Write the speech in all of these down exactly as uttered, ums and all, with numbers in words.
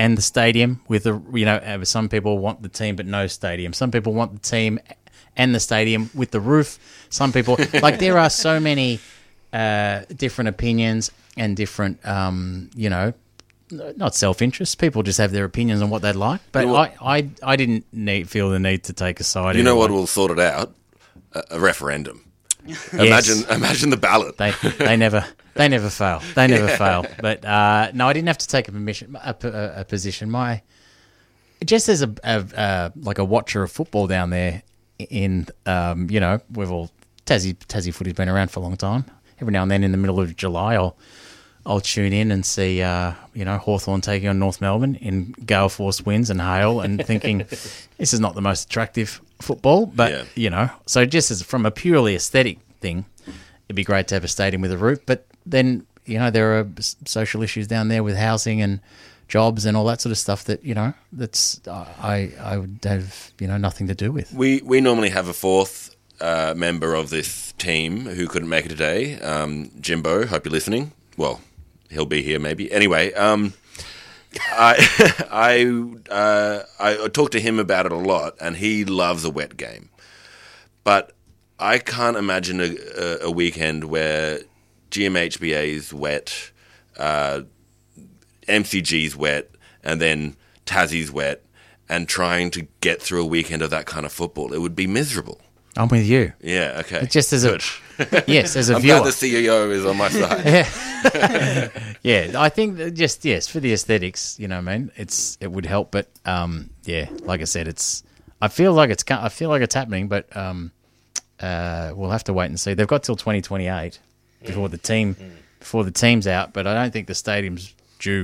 and the stadium with the, you know, uh, some people want the team but no stadium. Some people want the team and the stadium with the roof. Some people, like there are so many uh, different opinions and different, um, you know, not self-interest. People just have their opinions on what they'd like. But you know what, I, I, I didn't need, feel the need to take a side. You know anyway. what will sort it out? A, a referendum. Yes. Imagine, imagine the ballot. They, they never, they never fail. They never yeah. fail. But uh, no, I didn't have to take a permission, a, a, a position. My, just as a, a, a like a watcher of football down there, in um, you know, we've all Tassie Tassie footy's been around for a long time. Every now and then, in the middle of July, I'll I'll tune in and see uh, you know, Hawthorn taking on North Melbourne in gale force winds and hail, and thinking this is not the most attractive football, but yeah. you know, so just as from a purely aesthetic thing, it'd be great to have a stadium with a roof. But then, you know, there are social issues down there with housing and jobs and all that sort of stuff that, you know, that's I I would have, you know, nothing to do with. We we normally have a fourth uh, member of this team who couldn't make it today. Um, Jimbo, hope you're listening. Well, he'll be here maybe. Anyway, um, I I uh, I talked to him about it a lot, and he loves a wet game. But I can't imagine a, a, a weekend where G M H B A's wet, uh, M C G's wet, and then Tassie's wet, and trying to get through a weekend of that kind of football. It would be miserable. I'm with you. Yeah, okay. Just as Good. a yes, as a I'm viewer. glad the C E O is on my side. yeah. yeah, I think that just yes for the aesthetics, you know what I mean. It's it would help, but um, yeah, like I said, it's. I feel like it's I feel like it's happening, but um, uh, we'll have to wait and see. They've got till twenty twenty-eight before the team before the team's out, but I don't think the stadium's due.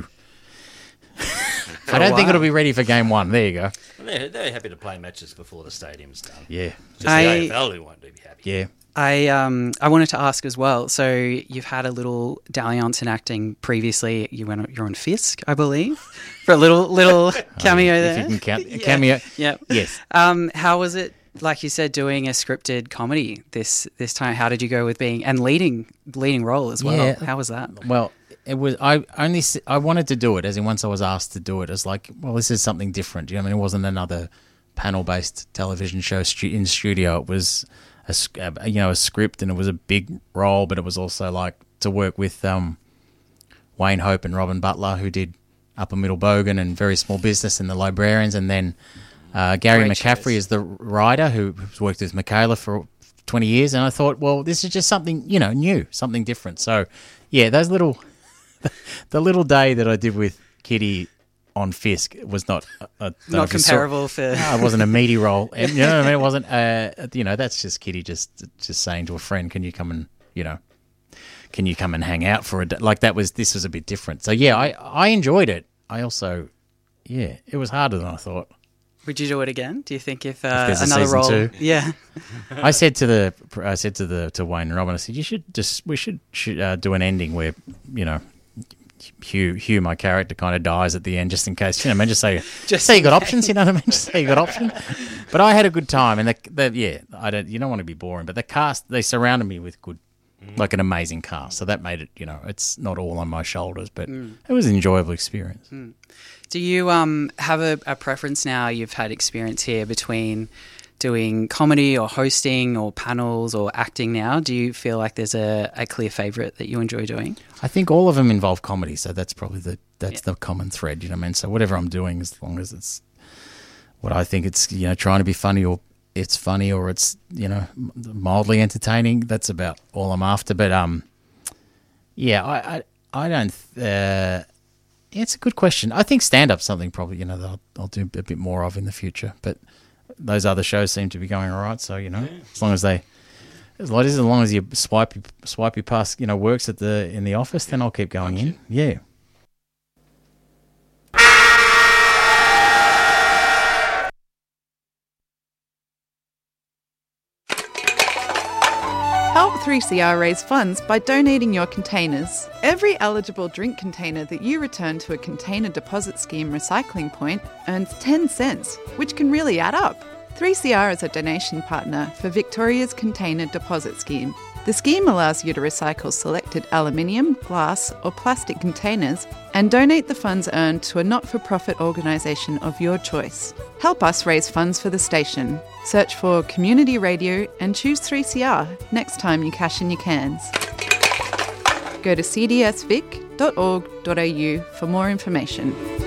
I don't think it'll be ready for game one. There you go. They're, they're happy to play matches before the stadium's done. Yeah. Just I, the A F L who won't be happy. Yeah. I um I wanted to ask as well. So you've had a little dalliance in acting previously. You went you're on Fisk, I believe, for a little little cameo oh, there. If you can count yeah. cameo. Yeah. Yes. Um, how was it? Like you said, doing a scripted comedy this this time. How did you go with being and leading leading role as well? Yeah. How was that? Well, it was. I only. I wanted to do it, as in once I was asked to do it, it's like, well, this is something different. You know, I mean, it wasn't another panel-based television show stu- in studio. It was a, a you know a script, and it was a big role, but it was also like to work with um, Wayne Hope and Robin Butler, who did Upper Middle Bogan and Very Small Business and The Librarians, and then uh, Gary Great McCaffrey choice. is the writer who's worked with Michaela for twenty years, and I thought, well, this is just something, you know, new, something different. So, yeah, those little, the little day that I did with Kitty on Fisk was not a, Not comparable for. No, it wasn't a meaty role. And, you know what I mean? It wasn't. Uh, you know, that's just Kitty just just saying to a friend, "Can you come and you know, can you come and hang out for a day?" Like that was. This was a bit different. So yeah, I I enjoyed it. I also, yeah, it was harder than I thought. Would you do it again? Do you think if, uh, if another role? Two. Yeah. I said to the I said to the to Wayne and Robin, I said, you should just we should, should uh, do an ending where, you know, Hugh Hugh my character kind of dies at the end, just in case, you know, I mean, just say just say you got options, you know what I mean? Just say you got options. But I had a good time, and the, the yeah, I don't you don't want to be boring, but the cast, they surrounded me with good, mm. like an amazing cast, so that made it, you know, it's not all on my shoulders, but mm. it was an enjoyable experience. Mm. Do you um, have a, a preference now? You've had experience here between doing comedy or hosting or panels or acting now. Do you feel like there's a, a clear favourite that you enjoy doing? I think all of them involve comedy, so that's probably the that's yeah. the common thread, you know what I mean? So whatever I'm doing, as long as it's what I think it's, you know, trying to be funny, or it's funny, or it's, you know, mildly entertaining, that's about all I'm after. But um, yeah, I I, I don't... Uh, it's a good question. I think stand-up's something probably, you know, that I'll, I'll do a bit more of in the future. But those other shows seem to be going all right. So, you know, yeah. as long as they, as long as, as long as you swipe, swipe your pass, you know, works at the in the office, then I'll keep going in. Yeah. Help three C R raise funds by donating your containers. Every eligible drink container that you return to a container deposit scheme recycling point earns ten cents, which can really add up. three C R is a donation partner for Victoria's Container Deposit Scheme. The scheme allows you to recycle selected aluminium, glass or plastic containers and donate the funds earned to a not-for-profit organisation of your choice. Help us raise funds for the station. Search for Community Radio and choose three C R next time you cash in your cans. Go to c d s vic dot org dot a u for more information.